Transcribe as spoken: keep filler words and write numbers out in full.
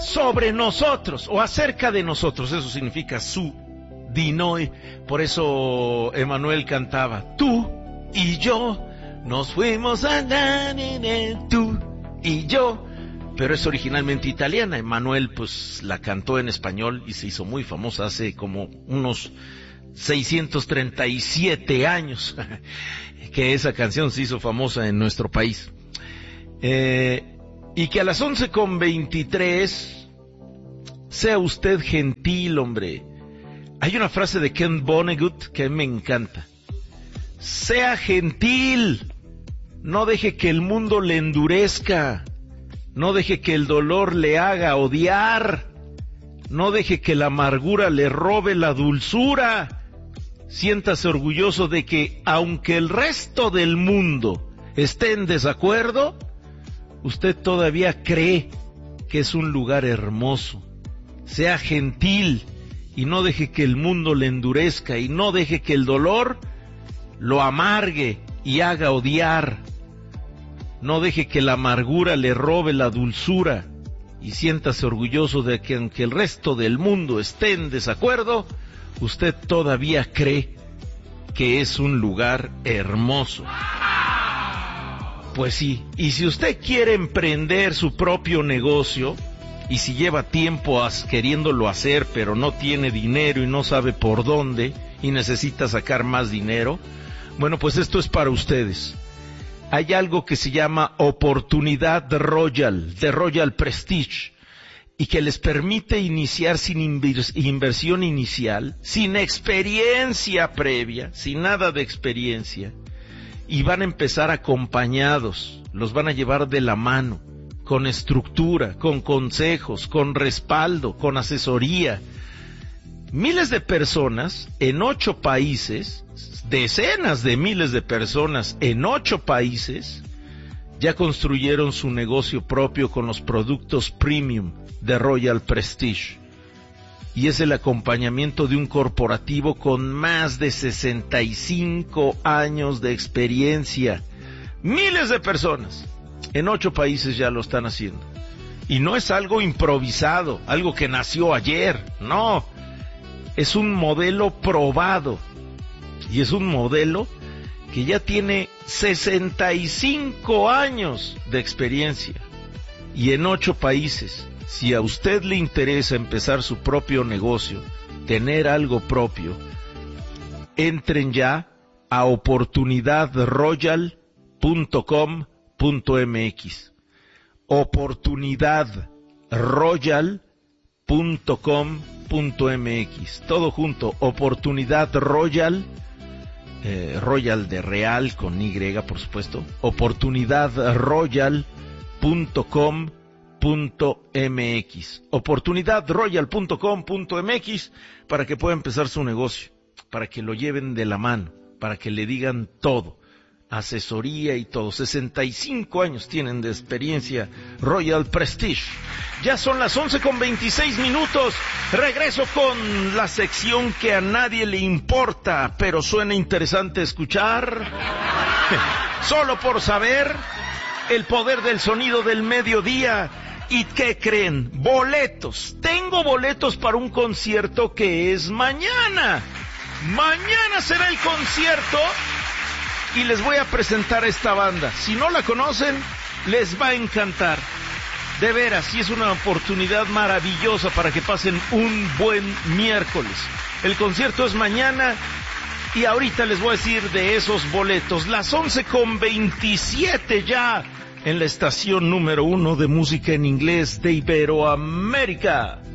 sobre nosotros o acerca de nosotros. Eso significa su di noi. Por eso Emanuel cantaba, tú y yo nos fuimos a andar en el tú y yo. Pero es originalmente italiana. Emanuel pues la cantó en español y se hizo muy famosa hace como unos seiscientos treinta y siete años que esa canción se hizo famosa en nuestro país. Eh, y que a las once con veintitrés sea usted gentil, hombre. Hay una frase de Ken Vonnegut que me encanta. Sea gentil, no deje que el mundo le endurezca, no deje que el dolor le haga odiar, no deje que la amargura le robe la dulzura. Siéntase orgulloso de que, aunque el resto del mundo esté en desacuerdo, usted todavía cree que es un lugar hermoso. Sea gentil y no deje que el mundo le endurezca y no deje que el dolor lo amargue y haga odiar. No deje que la amargura le robe la dulzura y siéntase orgulloso de que, aunque el resto del mundo esté en desacuerdo, usted todavía cree que es un lugar hermoso. Pues sí, y si usted quiere emprender su propio negocio, y si lleva tiempo as, queriéndolo hacer, pero no tiene dinero y no sabe por dónde, y necesita sacar más dinero, bueno, pues esto es para ustedes. Hay algo que se llama Oportunidad Royal, de Royal Prestige, y que les permite iniciar sin invers- inversión inicial, sin experiencia previa, sin nada de experiencia, y van a empezar acompañados, los van a llevar de la mano, con estructura, con consejos, con respaldo, con asesoría. Miles de personas en ocho países, decenas de miles de personas en ocho países, ya construyeron su negocio propio con los productos premium de Royal Prestige. Y es el acompañamiento de un corporativo con más de sesenta y cinco años de experiencia. Miles de personas en ocho países ya lo están haciendo. Y no es algo improvisado, algo que nació ayer, no. Es un modelo probado. Y es un modelo que ya tiene sesenta y cinco años de experiencia. Y en ocho países. Si a usted le interesa empezar su propio negocio, tener algo propio, entren ya a oportunidad royal punto com punto m x. oportunidad royal punto com punto m x. Todo junto, Oportunidad Royal, eh, Royal de Real con Y, por supuesto. oportunidad royal punto com punto m x. oportunidad royal punto com punto m x para que pueda empezar su negocio, para que lo lleven de la mano, para que le digan todo, asesoría y todo. sesenta y cinco años tienen de experiencia Royal Prestige. Ya son las once con veintiséis minutos. Regreso con la sección que a nadie le importa, pero suena interesante escuchar. Solo por saber, el poder del sonido del mediodía. ¿Y qué creen? Boletos. Tengo boletos para un concierto que es mañana. Mañana será el concierto y les voy a presentar a esta banda. Si no la conocen, les va a encantar. De veras, sí es una oportunidad maravillosa para que pasen un buen miércoles. El concierto es mañana y ahorita les voy a decir de esos boletos. Las once con veintisiete ya en la estación número uno de música en inglés de Iberoamérica.